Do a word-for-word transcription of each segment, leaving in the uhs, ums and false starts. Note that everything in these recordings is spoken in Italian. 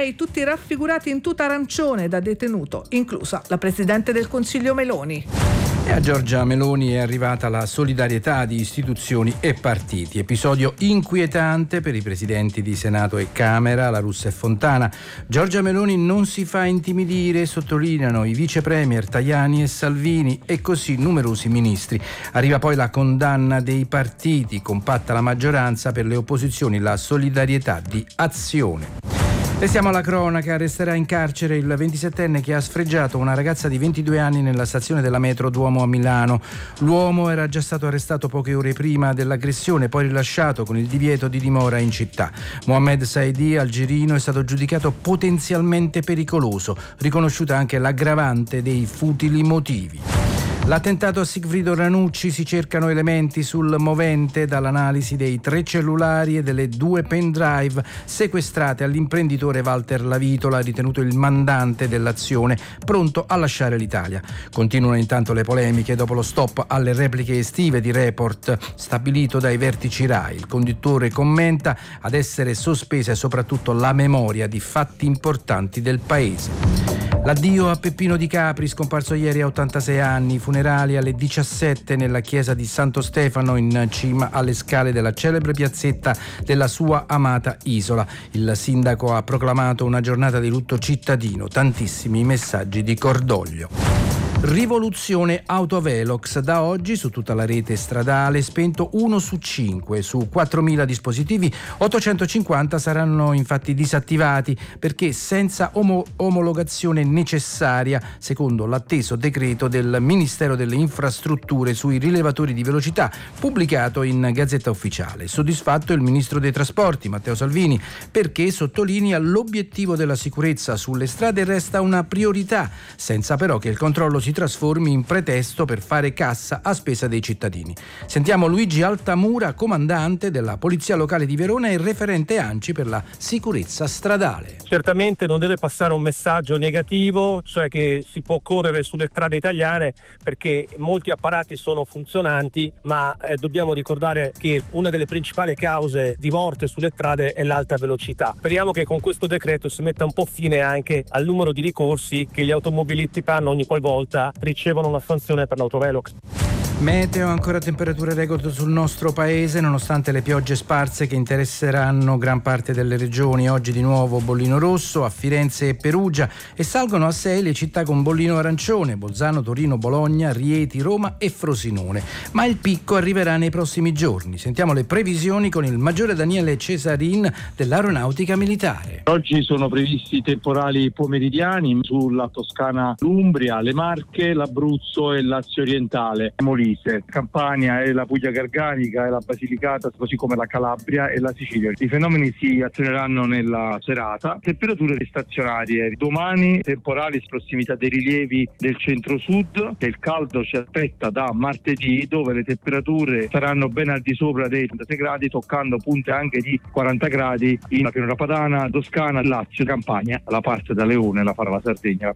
lei tutti raffigurati in tuta arancione da detenuto, inclusa la Presidente del Consiglio Meloni. E a Giorgia Meloni è arrivata la solidarietà di istituzioni e partiti. Episodio inquietante per i presidenti di Senato e Camera, La Russa e Fontana. Giorgia Meloni non si fa intimidire, sottolineano i vice premier Tajani e Salvini, e così numerosi ministri. Arriva poi la condanna dei partiti, compatta la maggioranza, per le opposizioni la solidarietà di Azione. Restiamo alla cronaca. Resterà in carcere il ventisettenne che ha sfregiato una ragazza di ventidue anni nella stazione della metro Duomo a Milano. L'uomo era già stato arrestato poche ore prima dell'aggressione, poi rilasciato con il divieto di dimora in città. Mohamed Saidi, algerino, è stato giudicato potenzialmente pericoloso, riconosciuta anche l'aggravante dei futili motivi. L'attentato a Sigfrido Ranucci, si cercano elementi sul movente dall'analisi dei tre cellulari e delle due pendrive sequestrate all'imprenditore Walter Lavitola, ritenuto il mandante dell'azione, pronto a lasciare l'Italia. Continuano intanto le polemiche dopo lo stop alle repliche estive di Report stabilito dai vertici Rai. Il conduttore commenta: ad essere sospesa è soprattutto la memoria di fatti importanti del paese. L'addio a Peppino Di Capri, scomparso ieri a ottantasei anni, funerali alle diciassette nella chiesa di Santo Stefano in cima alle scale della celebre piazzetta della sua amata isola. Il sindaco ha proclamato una giornata di lutto cittadino, tantissimi messaggi di cordoglio. Rivoluzione autovelox. Da oggi su tutta la rete stradale spento uno su cinque. Su quattromila dispositivi ottocentocinquanta saranno infatti disattivati perché senza omo- omologazione necessaria, secondo l'atteso decreto del Ministero delle Infrastrutture sui rilevatori di velocità pubblicato in Gazzetta Ufficiale. Soddisfatto il Ministro dei Trasporti Matteo Salvini, perché sottolinea l'obiettivo della sicurezza sulle strade resta una priorità, senza però che il controllo si trasformi in pretesto per fare cassa a spesa dei cittadini. Sentiamo Luigi Altamura, comandante della Polizia Locale di Verona e referente ANCI per la sicurezza stradale. Certamente non deve passare un messaggio negativo, cioè che si può correre sulle strade italiane perché molti apparati sono funzionanti, ma eh, dobbiamo ricordare che una delle principali cause di morte sulle strade è l'alta velocità. Speriamo che con questo decreto si metta un po' fine anche al numero di ricorsi che gli automobilisti fanno ogni qualvolta ricevono una sanzione per l'autovelox. Meteo, ancora temperature record sul nostro paese nonostante le piogge sparse che interesseranno gran parte delle regioni. Oggi di nuovo bollino rosso a Firenze e Perugia e salgono a sei le città con bollino arancione: Bolzano, Torino, Bologna, Rieti, Roma e Frosinone. Ma il picco arriverà nei prossimi giorni. Sentiamo le previsioni con il maggiore Daniele Cesarin dell'Aeronautica Militare. Oggi sono previsti temporali pomeridiani sulla Toscana, l'Umbria, le Marche, l'Abruzzo e Lazio Orientale, Molise, Campania e la Puglia Garganica e la Basilicata, così come la Calabria e la Sicilia. I fenomeni si azioneranno nella serata. Temperature stazionarie. Domani temporali in prossimità dei rilievi del centro-sud, e il caldo ci aspetta da martedì, dove le temperature saranno ben al di sopra dei trentasei gradi, toccando punte anche di quaranta gradi in Pianura Padana, Toscana, Lazio, Campania, la parte da Leone la farà la Sardegna.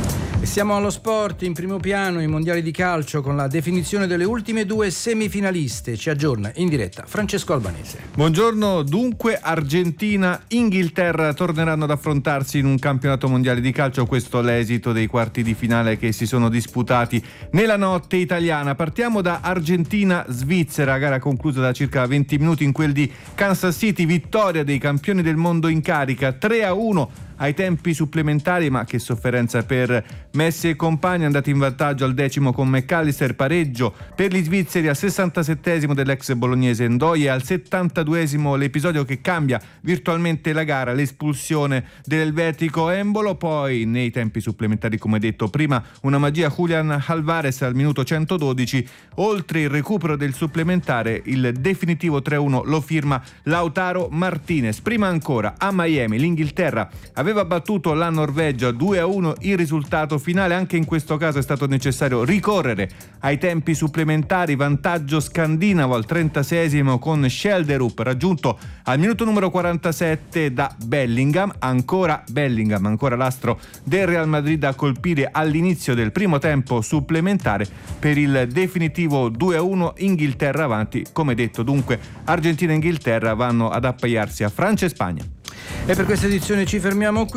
E siamo allo sport. In primo piano i mondiali di calcio con la definizione delle ultime due semifinaliste. Ci aggiorna in diretta Francesco Albanese. Buongiorno. Dunque Argentina, Inghilterra torneranno ad affrontarsi in un campionato mondiale di calcio. Questo è l'esito dei quarti di finale che si sono disputati nella notte italiana. Partiamo da Argentina-Svizzera, gara conclusa da circa venti minuti in quel di Kansas City. Vittoria dei campioni del mondo in carica, tre a uno ai tempi supplementari, ma che sofferenza per Messi e compagni, andati in vantaggio al decimo con McAllister. Pareggio per gli svizzeri al sessantasettesimo dell'ex bolognese Ndoi e al settantaduesimo l'episodio che cambia virtualmente la gara, l'espulsione dell'elvetico Embolo. Poi nei tempi supplementari, come detto prima, una magia Julian Alvarez al minuto centododici. Oltre il recupero del supplementare, il definitivo tre a uno lo firma Lautaro Martinez. Prima ancora a Miami l'Inghilterra aveva battuto la Norvegia due a uno il risultato finale. Anche in questo caso è stato necessario ricorrere ai tempi supplementari. Vantaggio scandinavo al trentaseiesimo con Schelderup, raggiunto al minuto numero quarantasette da Bellingham. Ancora Bellingham, ancora l'astro del Real Madrid a colpire all'inizio del primo tempo supplementare per il definitivo due a uno. Inghilterra avanti, come detto. Dunque Argentina e Inghilterra vanno ad appaiarsi a Francia e Spagna. E per questa edizione ci fermiamo qui.